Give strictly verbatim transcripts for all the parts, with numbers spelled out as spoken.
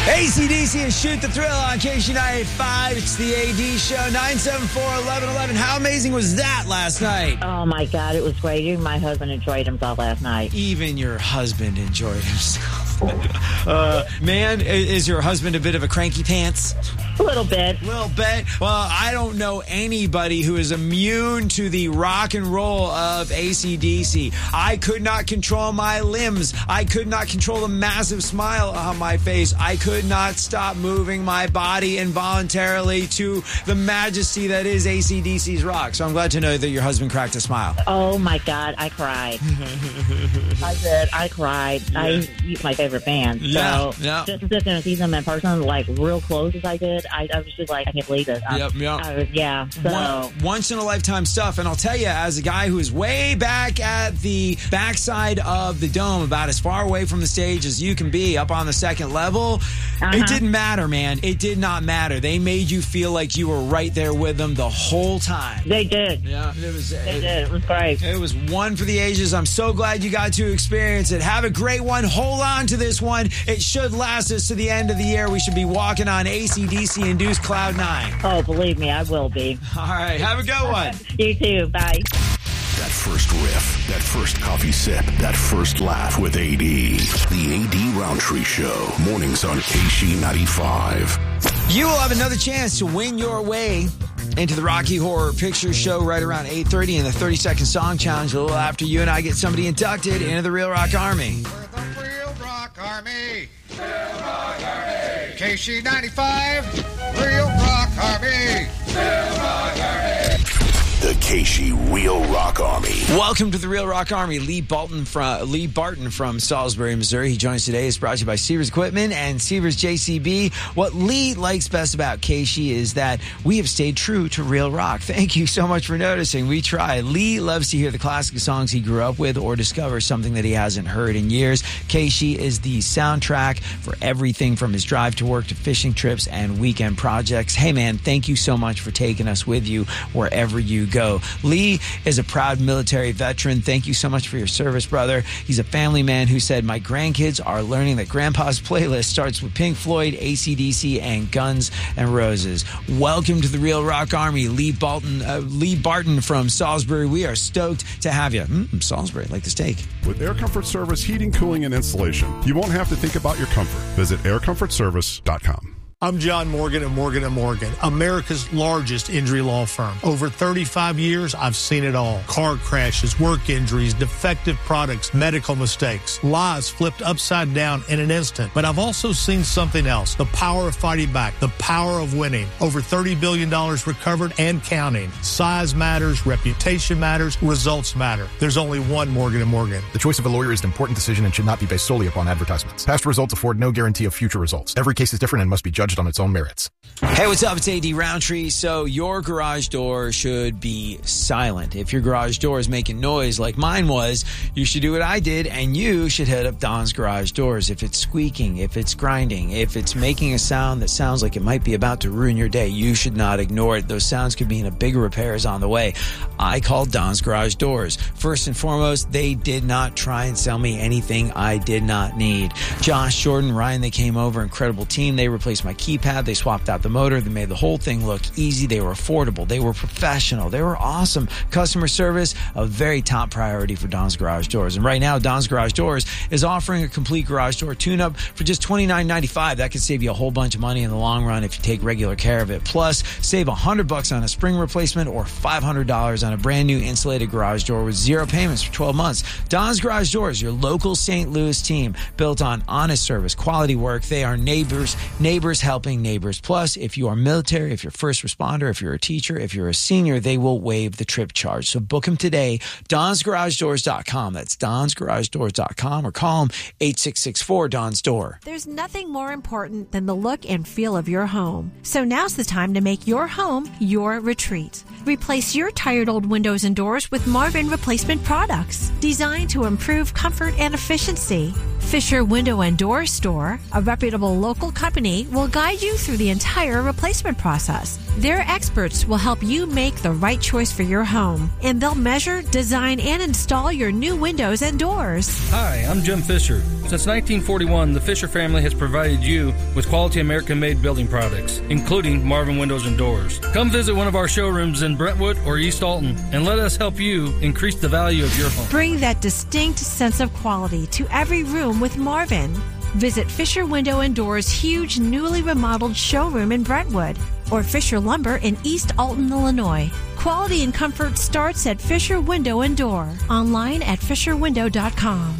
A C D C and Shoot the Thrill on K S H nine eighty-five. It's the A D Show, nine seven four, eleven eleven. How amazing was that last night? Oh, my God. It was great. Even my husband enjoyed himself last night. Even your husband enjoyed himself. uh, man, is your husband a bit of a cranky pants? A little bit. A little bit. Well, I don't know anybody who is immune to the rock and roll of A C D C. I could not control my limbs. I could not control the massive smile on my face. I could not stop moving my body involuntarily to the majesty that is A C D C's rock. So I'm glad to know that your husband cracked a smile. Oh, my God. I cried. I did. I cried. Yeah. I, he's my favorite band. So yeah, yeah. just to sit there and see them in person, like, real close as I did, I, I was just like, I can't believe it. I, yep, yep. I was, yeah. So. One, once in a lifetime stuff. And I'll tell you, as a guy who is way back at the backside of the dome, about as far away from the stage as you can be, up on the second level, uh-huh. It didn't matter, man. It did not matter. They made you feel like you were right there with them the whole time. They did. Yeah, it was. They it, did. It was great. It was one for the ages. I'm so glad you got to experience it. Have a great one. Hold on to this one. It should last us to the end of the year. We should be walking on A C D C-induced Cloud nine. Oh, believe me, I will be. All right. Have a good one. You too. Bye. That first riff, that first coffee sip, that first laugh with A D. The A D Roundtree Show. Mornings on K S H ninety-five. You will have another chance to win your way into the Rocky Horror Picture Show right around eight thirty in the thirty-second Song Challenge, a little after you and I get somebody inducted into the Real Rock Army. We're the Real Rock Army. Real Rock Army. K S H ninety-five. Real Rock Army. Real Rock Army. The K S H Real Rock Army. Welcome to the Real Rock Army. Lee Barton from Lee Barton from Salisbury, Missouri. He joins today. It's brought to you by Seavers Equipment and Seavers J C B. What Lee likes best about K S H is that we have stayed true to real rock. Thank you so much for noticing. We try. Lee loves to hear the classic songs he grew up with or discover something that he hasn't heard in years. K S H is the soundtrack for everything from his drive to work to fishing trips and weekend projects. Hey, man, thank you so much for taking us with you wherever you go. Lee is a proud military veteran. Thank you so much for your service, brother. He's a family man who said, my grandkids are learning that Grandpa's playlist starts with Pink Floyd, A C D C, and Guns N' Roses. Welcome to the Real Rock Army, Lee Barton, uh, Lee Barton from Salisbury. We are stoked to have you. Mm, Salisbury, like the steak. With Air Comfort Service heating, cooling, and installation, you won't have to think about your comfort. Visit air comfort service dot com. I'm John Morgan of Morgan and Morgan, America's largest injury law firm. Over thirty-five years, I've seen it all. Car crashes, work injuries, defective products, medical mistakes, lives flipped upside down in an instant. But I've also seen something else, the power of fighting back, the power of winning. Over thirty billion dollars recovered and counting. Size matters, reputation matters, results matter. There's only one Morgan and Morgan. The choice of a lawyer is an important decision and should not be based solely upon advertisements. Past results afford no guarantee of future results. Every case is different and must be judged on its own merits. Hey, what's up? It's A D Roundtree. So your garage door should be silent. If your garage door is making noise like mine was, you should do what I did, and you should hit up Don's Garage Doors. If it's squeaking, if it's grinding, if it's making a sound that sounds like it might be about to ruin your day, you should not ignore it. Those sounds could mean a big repair is on the way. I called Don's Garage Doors. First and foremost, they did not try and sell me anything I did not need. Josh, Jordan, Ryan, they came over. Incredible team. They replaced my keypad. They swapped out the motor. They made the whole thing look easy. They were affordable. They were professional. They were awesome. Customer service, a very top priority for Don's Garage Doors. And right now, Don's Garage Doors is offering a complete garage door tune-up for just twenty-nine ninety-five. That could save you a whole bunch of money in the long run if you take regular care of it. Plus, save one hundred bucks on a spring replacement or five hundred dollars on a brand new insulated garage door with zero payments for twelve months. Don's Garage Doors, your local Saint Louis team, built on honest service, quality work. They are neighbors, neighbors helping neighbors. Plus, if you are military, if you're first responder, if you're a teacher, if you're a senior, they will waive the trip charge. So book them today, dons garage doors dot com. That's dons garage doors dot com, or call them eight six six four, D O N S door. There's nothing more important than the look and feel of your home. So now's the time to make your home your retreat. Replace your tired old windows and doors with Marvin replacement products designed to improve comfort and efficiency. Fisher Window and Door Store, a reputable local company, will guide you through the entire replacement process. Their experts will help you make the right choice for your home, and they'll measure, design, and install your new windows and doors. Hi, I'm Jim Fisher. Since nineteen forty-one, the Fisher family has provided you with quality American-made building products, including Marvin Windows and Doors. Come visit one of our showrooms in Brentwood or East Alton, and let us help you increase the value of your home. Bring that distinct sense of quality to every room with Marvin. Visit Fisher Window and Doors' huge newly remodeled showroom in Brentwood or Fisher Lumber in East Alton, Illinois. Quality and comfort starts at Fisher Window and Door. Online at fisher window dot com.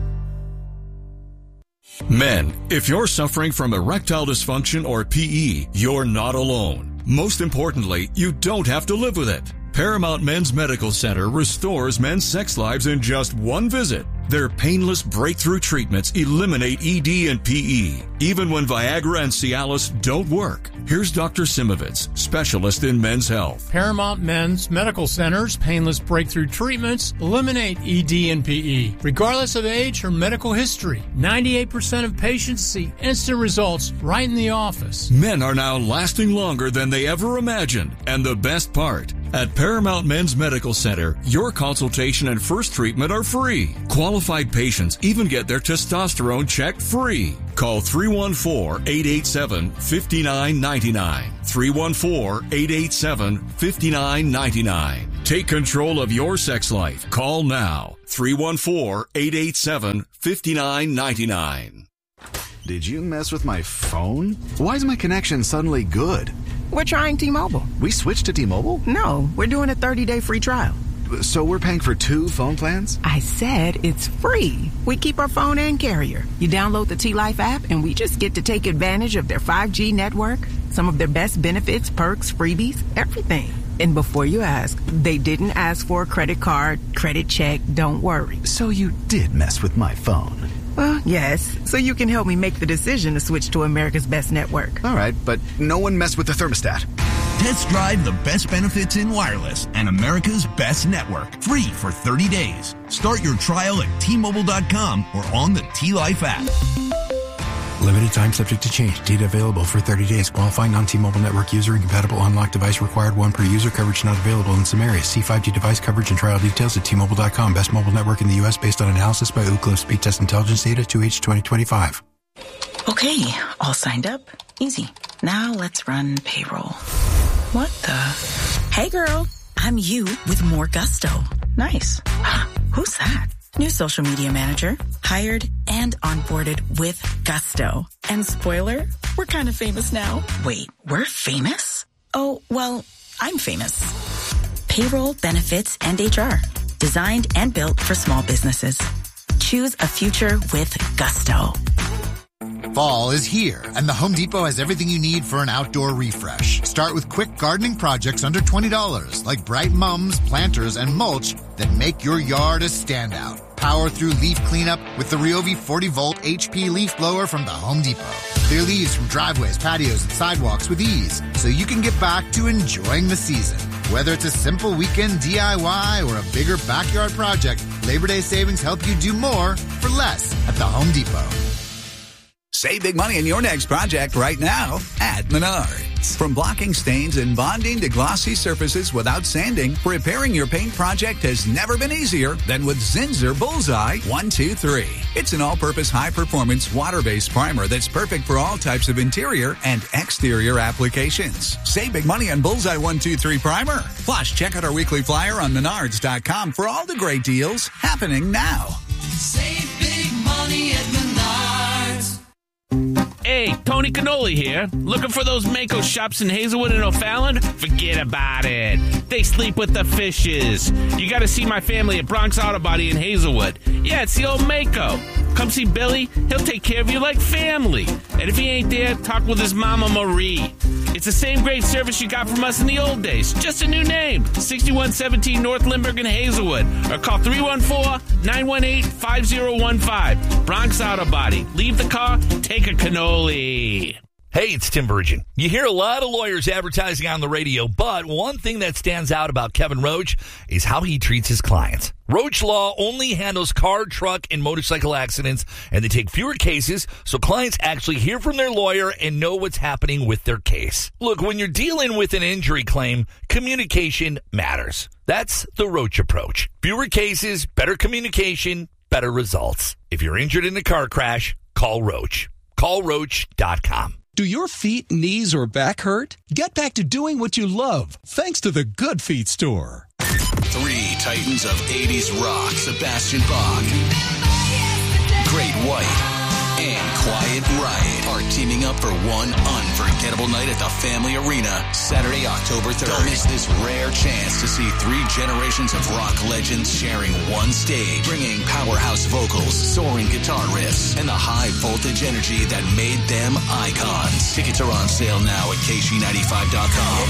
Men, if you're suffering from erectile dysfunction or P E, you're not alone. Most importantly, you don't have to live with it. Paramount Men's Medical Center restores men's sex lives in just one visit. Their painless breakthrough treatments eliminate E D and P E, even when Viagra and Cialis don't work. Here's Doctor Simovitz, specialist in men's health. Paramount Men's Medical Center's painless breakthrough treatments eliminate E D and P E, regardless of age or medical history. ninety-eight percent of patients see instant results right in the office. Men are now lasting longer than they ever imagined, and the best part, at Paramount Men's Medical Center, your consultation and first treatment are free. Qualified patients even get their testosterone checked free. Call three one four, eight eight seven, five nine nine nine. three one four, eight eight seven, five nine nine nine. Take control of your sex life. Call now. three one four, eight eight seven, five nine nine nine. Did you mess with my phone? Why is my connection suddenly good? We're trying T-Mobile. We switched to T-Mobile? No, we're doing a thirty-day free trial. So we're paying for two phone plans? I said it's free. We keep our phone and carrier. You download the T-Life app and we just get to take advantage of their five G network, some of their best benefits, perks, freebies, everything. And before you ask, they didn't ask for a credit card, credit check, don't worry. So you did mess with my phone? Well, yes, so you can help me make the decision to switch to America's best network. All right, but no one messed with the thermostat. Test drive the best benefits in wireless and America's best network. Free for thirty days. Start your trial at T Mobile dot com or on the T-Life app. Limited time subject to change. Data available for thirty days. Qualifying non-T-Mobile network user and compatible unlocked device required. One per user. Coverage not available in some areas. See five G device coverage and trial details at T Mobile dot com. Best mobile network in the U S based on analysis by Ookla Speed Test Intelligence data two H twenty twenty-five. Okay, all signed up. Easy. Now let's run payroll. What the? Hey girl, I'm you with more gusto. Nice. Who's that? New social media manager, hired and onboarded with gusto. And spoiler, we're kind of famous now. Wait, we're famous? Oh, well, I'm famous. Payroll, benefits, and H R. Designed and built for small businesses. Choose a future with gusto. Fall is here, and the Home Depot has everything you need for an outdoor refresh. Start with quick gardening projects under twenty dollars, like bright mums, planters, and mulch that make your yard a standout. Power through leaf cleanup with the Ryobi forty volt H P leaf blower from the Home Depot. Clear leaves from driveways, patios, and sidewalks with ease, so you can get back to enjoying the season. Whether it's a simple weekend D I Y or a bigger backyard project, Labor Day savings help you do more for less at the Home Depot. Save big money on your next project right now at Menards. From blocking stains and bonding to glossy surfaces without sanding, repairing your paint project has never been easier than with Zinsser Bullseye one two three. It's an all-purpose high-performance water-based primer that's perfect for all types of interior and exterior applications. Save big money on Bullseye one two three primer. Plus, check out our weekly flyer on Menards dot com for all the great deals happening now. Save big money at Menards. Hey, Tony Cannoli here. Looking for those Mako shops in Hazelwood and O'Fallon? Forget about it. They sleep with the fishes. You got to see my family at Bronx Auto Body in Hazelwood. Yeah, it's the old Mako. Come see Billy. He'll take care of you like family. And if he ain't there, talk with his mama Marie. It's the same great service you got from us in the old days. Just a new name. sixty-one seventeen North Lindbergh in Hazelwood. Or call three one four, nine one eight, five zero one five. Bronx Auto Body. Leave the car, take a cannoli. Hey, it's Tim Virgin. You hear a lot of lawyers advertising on the radio, but one thing that stands out about Kevin Roach is how he treats his clients. Roach Law only handles car, truck, and motorcycle accidents, and they take fewer cases so clients actually hear from their lawyer and know what's happening with their case. Look, when you're dealing with an injury claim, communication matters. That's the Roach approach. Fewer cases, better communication, better results. If you're injured in a car crash, call Roach. Call roach dot com. Do your feet, knees, or back hurt? Get back to doing what you love thanks to the Good Feet store. Three titans of eighties rock, Sebastian Bach, Great White, and Quiet Riot are teaming up for one unforgettable night at the Family Arena, Saturday, October third. Don't miss this rare chance to see three generations of rock legends sharing one stage, bringing powerhouse vocals, soaring guitar riffs, and the high voltage energy that made them icons. Tickets are on sale now at K C ninety-five dot com.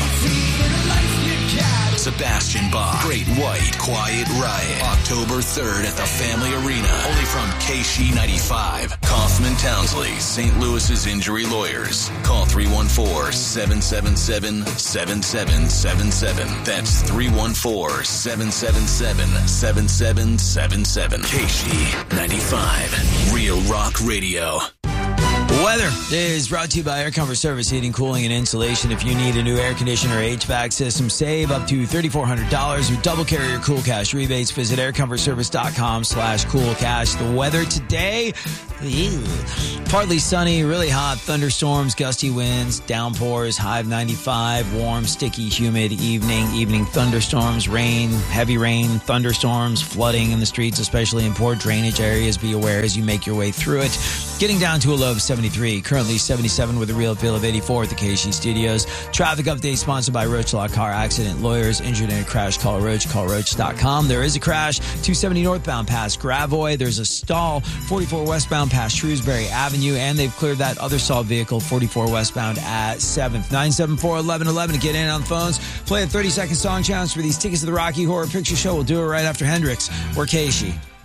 Sebastian Bach, Great White, Quiet Riot, October third at the Family Arena, only from K C ninety-five. Kaufman Townsley, Saint Louis's injury lawyers. Call three one four, seven seven seven, seven seven seven seven. That's three one four, seven seven seven, seven seven seven seven. K C ninety-five, Real Rock Radio. Weather is brought to you by Air Comfort Service Heating, Cooling, and Insulation. If you need a new air conditioner or H V A C system, save up to three thousand four hundred dollars with double carrier Cool Cash rebates. Visit air comfort service dot com slash cool cash. The weather today, ew, partly sunny, really hot, thunderstorms, gusty winds, downpours, high of ninety-five, warm, sticky, humid evening, evening thunderstorms, rain, heavy rain, thunderstorms, flooding in the streets, especially in poor drainage areas. Be aware as you make your way through it. Getting down to a low of seventy-three, currently seventy-seven with a real feel of eighty-four at the K C Studios. Traffic update sponsored by Roach Law Car Accident Lawyers. Injured in a crash, call Roach, call roach dot com. There is a crash, two seventy northbound past Gravois. There's a stall, forty-four westbound past Shrewsbury Avenue, and they've cleared that other stalled vehicle, forty-four westbound at seventh. nine seven four, eleven eleven to get in on the phones. Play a thirty-second song challenge for these tickets to the Rocky Horror Picture Show. We'll do it right after Hendrix or Casey.